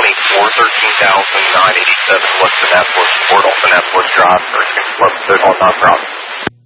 13,987 West Vanessa Port off Vanessa Drive, Hurricane Club, Hotel nonprofit.